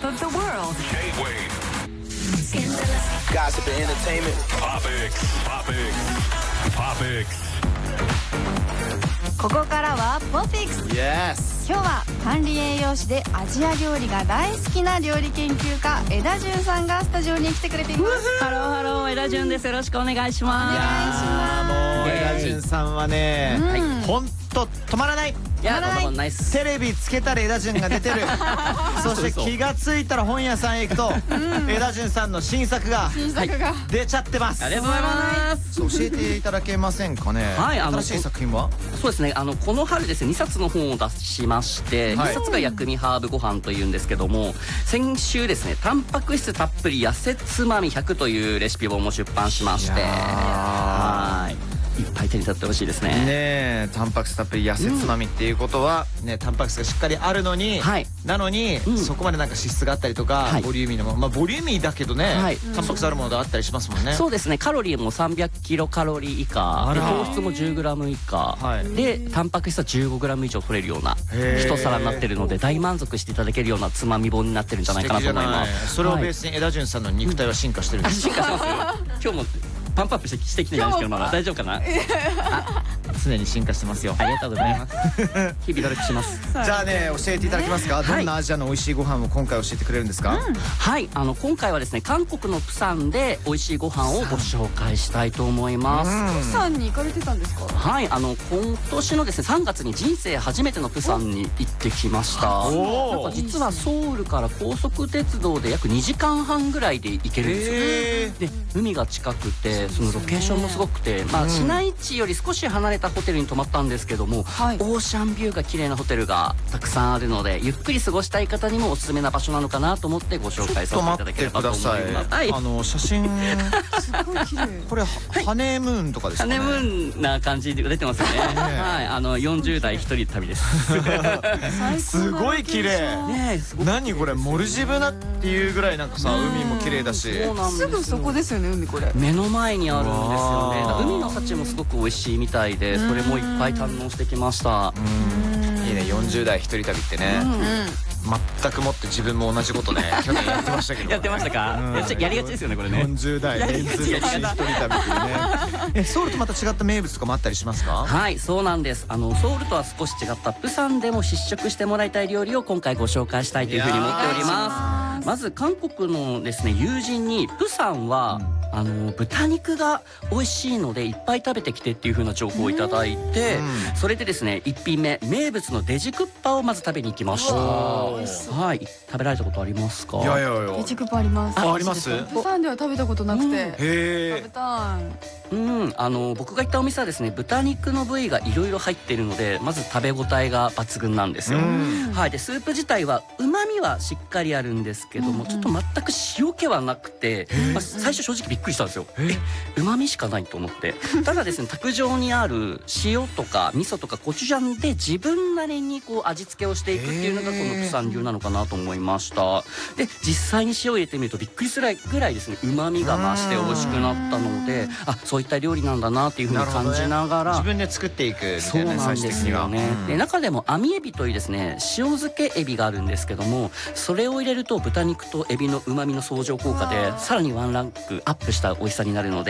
of the world. J-Wave. Gossip and entertainment. Topics. ここからはポピックス。 Yes。 今日は管理栄養士でアジア料理が大好きな料理研究家枝潤さんがスタジオに来てくれています。 ハローハロー、枝潤です。よろしくお願いします。 いやもう枝潤さんはね、ほんと止まらない。 いや、そんなことないっす。 テレビつけたら枝潤が出てる。そして気がついたら本屋さんへ行くと枝潤さんの新作が出ちゃってます。 ありがとうございます。 教えていただけませんかね。 はい、 新しい作品はそうですね、この春ですね、2冊の本を出しまして、 はい 2冊が薬味ハーブご飯というんですけども、先週ですね、タンパク質たっぷり痩せつまみ100というレシピ本も出版しまして、いっぱい手に取ってほしいですね。 ねえ、タンパク質たっぷり痩せつまみっていうことはね、タンパク質がしっかりあるのに、なのにそこまでなんか脂質があったりとか、ボリューミーなもの、まあボリューミーだけどね、タンパク質あるものがあったりしますもんね。 そうですね、カロリーも300キロカロリー以下で、糖質も10グラム以下で、タンパク質は15グラム以上取れるような一皿になってるので、大満足していただけるようなつまみ本になってるんじゃないかなと思います。 それをベースに枝潤さんの肉体は進化してるんですか？ 進化します今日もパンプアップしてきてないんですけど、まだ大丈夫かな。 常に進化してますよ。 ありがとうございます。日々努力します。 じゃあね、教えていただけますか。どんなアジアの美味しいご飯を今回教えてくれるんですか？ はい、今回はですね、韓国のプサンで美味しいご飯をご紹介したいと思います。 プサンに行かれてたんですか？ はい、今年のですね3月に人生初めてのプサンに行ってきました。なんか実はソウルから高速鉄道で約2時間半ぐらいで行けるんですよ。で、海が近くて、そのロケーションもすごくて、まあ市内地より少し離れたホテルに泊まったんですけども、オーシャンビューが綺麗なホテルがたくさんあるので、ゆっくり過ごしたい方にもおすすめな場所なのかなと思ってご紹介させていただければと思います。はい、 写真すごい綺麗。これハネムーンとかですかね。 ハネムーンな感じで出てますよね。はい、40代一人旅です。 すごい綺麗。何これ、モルジブナっていうぐらいなんかさ、海も綺麗だし。 すぐそこですよね、海。これ目の前にあるんですよね。海の幸もすごく美味しいみたいで、それもいっぱい堪能してきました。 いいね、40代一人旅ってね。全くもって自分も同じことね、去年やってましたけど。 やってましたか？やりがちですよね、これね。 40代連続一人旅っていうね。ソウルとまた違った名物とかもあったりしますか？ はい、そうなんです。ソウルとは少し違ったプサンでも試食してもらいたい料理を今回ご紹介したいというふうに思っております。まず韓国のですね友人に、プサンは豚肉が美味しいのでいっぱい食べてきてっていう風な情報をいただいて、それでですね1品目、名物のデジクッパをまず食べに行きました。はい、食べられたことありますか？ デジクッパあります。 あります？ プサンでは食べたことなくて。 食べたい。 僕が行ったお店はですね、豚肉の部位がいろいろ入っているので、まず食べ応えが抜群なんですよ。はい、でスープ自体は旨味はしっかりあるんですけども、ちょっと全く塩気はなくて、最初正直びっくりしたんですよ。旨味しかないと思って。ただですね、卓上にある塩とか味噌とかコチュジャンで自分なりにこう味付けをしていくっていうのがこのプサン流なのかなと思いました。で実際に塩を入れてみるとびっくりするぐらいですね、旨味が増して美味しくなったので、そういった料理なんだなっていうふうに感じながら、 自分で作っていくみたいな。 そうなんですよね。で中でも網エビというですね塩漬けエビがあるんですけども、それを入れると豚肉とエビの旨味の相乗効果でさらにワンランクアップした美味しさになるので、